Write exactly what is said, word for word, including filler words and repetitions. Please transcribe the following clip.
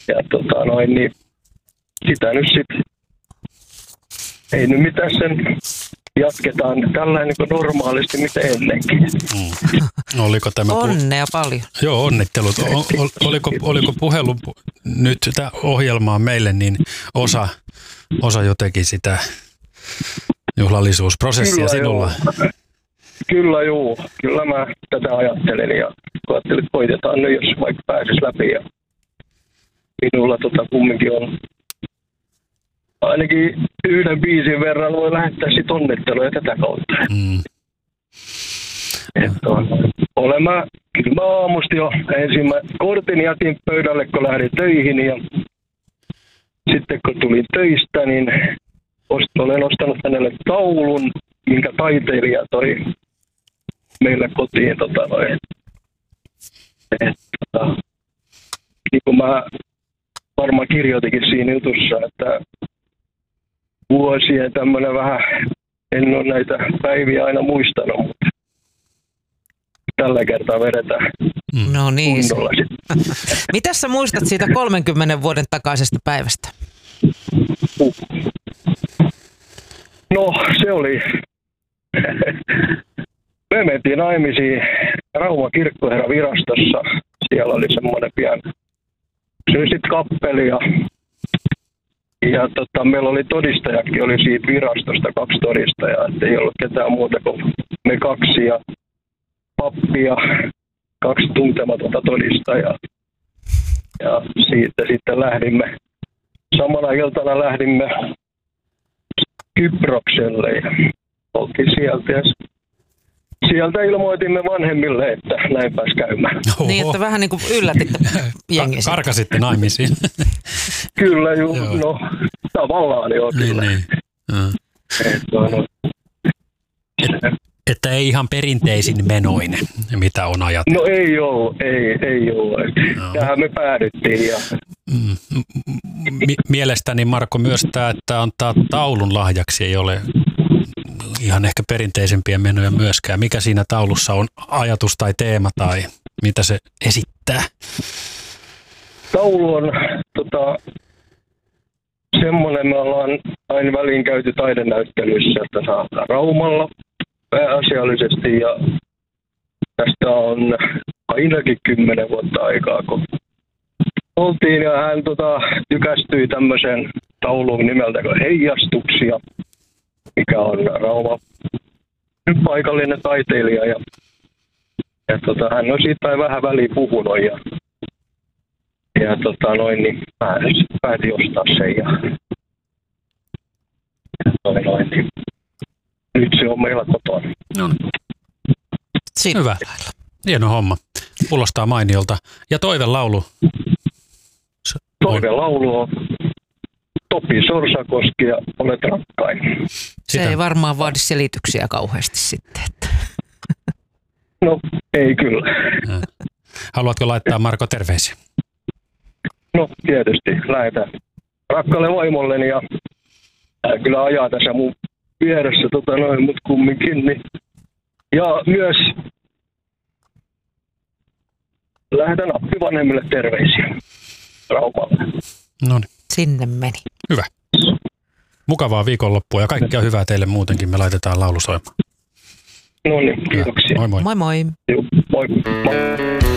ja tota noin, niin sitä nyt sitten, ei nyt mitään sen, jatketaan tällä niin kuin normaalisti mitä ennenkin. Mm. Oliko tämä Onnea paljon. Joo, onnittelut. O, ol, oliko, oliko puhelu nyt tämä ohjelmaa meille, niin osa, osa jotenkin sitä juhlallisuusprosessia Kyllä sinulla? Joo. Kyllä joo, kyllä mä tätä ajattelin ja ajattelin, että koitetaan nyt, jos vaikka pääsis läpi. Ja minulla tota kumminkin on ainakin yhden biisin verran voi lähettää sit onnitteluja tätä kautta. Mm. Että olen mä, kyllä mä aamusti jo ensin mä kortin jätin pöydälle, kun lähdin töihin ja sitten kun tulin töistä, niin olen ostanut hänelle taulun, minkä taiteilija toi meille kotiin. Tota, noin. Et, tota, niin kuin mä varmaan kirjoitikin siinä jutussa, että vuosien tämmöinen vähän, en ole näitä päiviä aina muistanut, mutta tällä kertaa vedetään mm. No niin. kunnolla sitten. Mitäs sä muistat siitä kolmenkymmenen vuoden takaisesta päivästä? Uh. No se oli, me mentiin naimisiin Rauman kirkkoherran virastossa, siellä oli semmoinen pian, se oli sitten kappeli ja, ja tota, meillä oli todistajakin, oli siitä virastosta kaksi todistajaa, että ei ollut ketään muuta kuin me kaksi ja pappi ja kaksi tuntematonta todistajaa. Ja siitä sitten lähdimme, samana iltana lähdimme Kyprokselle ja oltiin sieltä ja sieltä ilmoitimme vanhemmille, että näin pääsi käymään. Oho. Niin, että vähän niin kuin yllätitte jengi. Ka- karkasitte naimisiin. Kyllä, ju, no tavallaan joo kyllä. Niin, niin. Että, no, Et, että ei ihan perinteisin menoinen, mitä on ajateltu. no ei ollut, ei, ei ollut. No. Tähän me päädyttiin. Ja... Mm. M- mielestäni Marko myös tämä, että antaa taulun lahjaksi ei ole ihan ehkä perinteisempiä menoja myöskään. Mikä siinä taulussa on ajatus tai teema tai mitä se esittää? Taulu on tota, semmoinen, me ollaan aina väliin käyty taidenäyttelyissä, että saadaan Raumalla pääasiallisesti ja tästä on ainakin kymmenen vuotta aikaa, kun oltiin ja hän tota, tykästyi tämmöisen tauluun nimeltä kuin Heijastuksia, mikä on Rauma paikallinen taiteilija ja, ja tota, hän on siitä vähän väliin puhunut ja, ja tota, noin, niin päätin ostaa sen ja, ja noin, noin, niin nyt se on meillä kotona. No, Siinä. hyvä. Hieno homma. Kuulostaa mainiolta. Ja toivelaulu? Toivelaulu on Topi Sorsakoski ja Olet rakkain. Se Sitä. ei varmaan vaadi selityksiä kauheasti sitten. Että. No ei kyllä. Haluatko laittaa Marko terveisiä? No tietysti lähetään rakkaalle vaimolleni ja hän kyllä ajaa tässä mun vieressä tota noin, mut kumminkin. Niin. Ja myös lähetän appivanhemmille terveisiä Raumalle. No niin. Sinne meni. Hyvä. Mukavaa viikonloppua ja kaikkea hyvää teille muutenkin. Me laitetaan laulu soimaan. No niin, kiitoksia. Moi moi. Moi moi. Joo, moi. moi.